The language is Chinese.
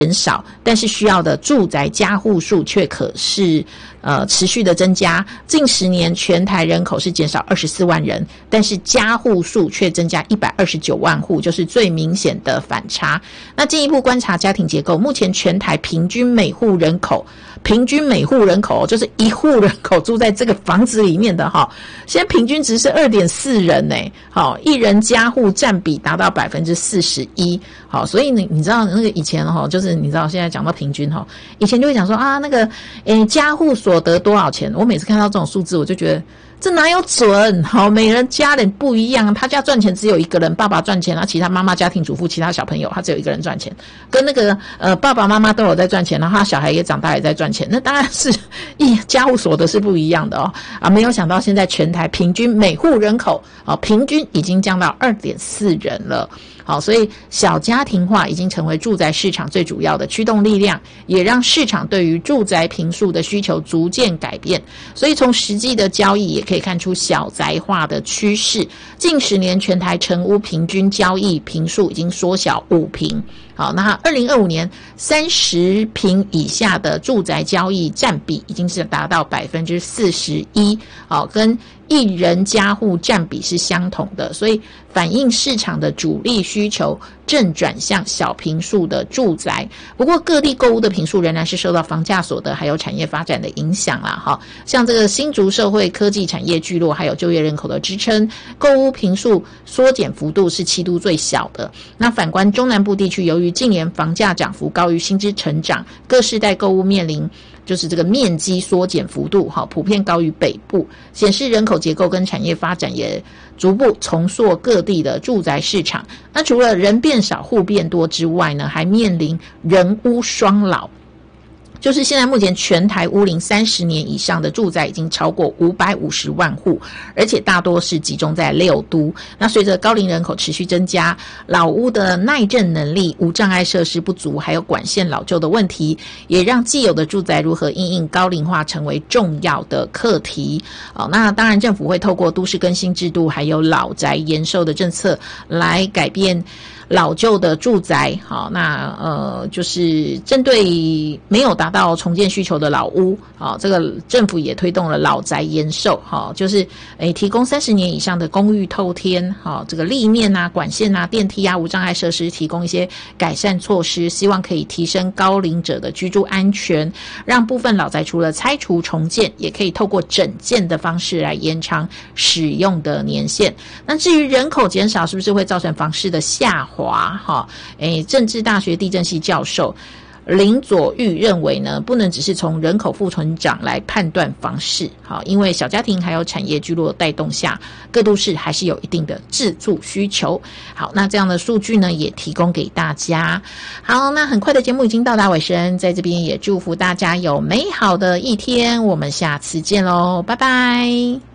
减少，但是需要的住宅家户数却可是持续的增加。近10年全台人口是减少24万人，但是家户数却增加129万户，就是最明显的反差。那进一步观察家庭结构，目前全台平均每户人口就是一户人口住在这个房子里面的现在平均值是 2.4 人一人家户占比达到 41%。所以你知道那个以前就是你知道现在讲到平均以前就会讲说那个家户所得多少钱，我每次看到这种数字我就觉得这哪有准？每人家人不一样，他家赚钱只有一个人，爸爸赚钱，其他妈妈家庭主妇，其他小朋友他只有一个人赚钱，跟那个爸爸妈妈都有在赚钱，然后他小孩也长大也在赚钱，那当然是家户所得是不一样的没有想到现在全台平均每户人口平均已经降到 2.4 人了。所以小家庭化已经成为住宅市场最主要的驱动力量，也让市场对于住宅坪数的需求逐渐改变。所以从实际的交易也可以看出小宅化的趋势。近10年全台成屋平均交易坪数已经缩小5坪。那2025年30坪以下的住宅交易占比已经是达到 41%，跟一人家户占比是相同的，所以反映市场的主力需求正转向小坪数的住宅。不过各地购屋的坪数仍然是受到房价所得还有产业发展的影响啦。像这个新竹社会科技产业聚落还有就业人口的支撑，购屋坪数缩减幅度是7都最小的。那反观中南部地区，由于近年房价涨幅高于薪资成长，各世代购屋面临就是这个面积缩减幅度普遍高于北部，显示人口结构跟产业发展也逐步重塑各地的住宅市场。那除了人变少户变多之外呢，还面临人屋双老，就是现在目前全台屋龄30年以上的住宅已经超过550万户，而且大多是集中在6都。那随着高龄人口持续增加，老屋的耐震能力、无障碍设施不足，还有管线老旧的问题，也让既有的住宅如何因应高龄化成为重要的课题。那当然政府会透过都市更新制度还有老宅延寿的政策来改变老旧的住宅。就是针对没有达到重建需求的老屋，这个政府也推动了老宅延寿，就是提供30年以上的公寓透天，这个立面管线电梯无障碍设施，提供一些改善措施，希望可以提升高龄者的居住安全，让部分老宅除了拆除重建，也可以透过整建的方式来延长使用的年限。那至于人口减少是不是会造成房市的下滑？政治大学地政系教授林佐玉认为呢，不能只是从人口负成长来判断房市，因为小家庭还有产业聚落带动下，各都市还是有一定的自住需求。好，那这样的数据呢，也提供给大家。好，那很快的节目已经到达尾声，在这边也祝福大家有美好的一天，我们下次见咯，拜拜。